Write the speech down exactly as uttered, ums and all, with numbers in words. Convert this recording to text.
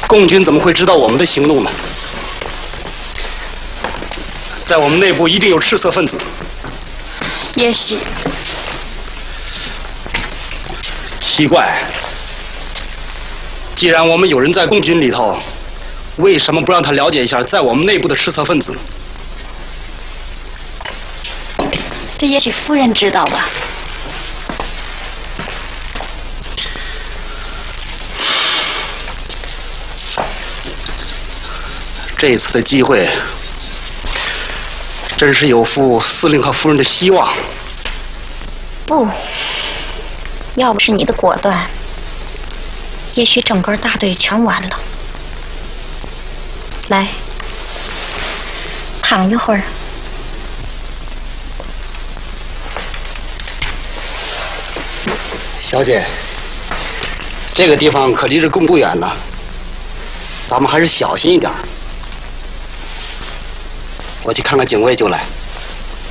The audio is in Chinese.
共军怎么会知道我们的行动呢？在我们内部一定有赤色分子。 也许。 奇怪，既然我们有人在共军里头，为什么不让他了解一下在我们内部的赤色分子？ 这也许夫人知道吧。 这次的机会，真是有负司令和夫人的希望。 不，要不是你的果断，也许整个大队全完了。来，躺一会儿。 小姐，这个地方可离这更不远呢，咱们还是小心一点。我去看看警卫就来。